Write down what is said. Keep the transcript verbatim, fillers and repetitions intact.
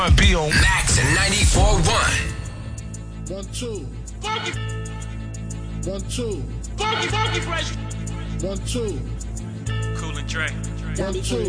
Be on Max and ninety-four point one. One, two. Funky. One, two. Funky, funky fresh. One, two. Cool and Dre. One, two.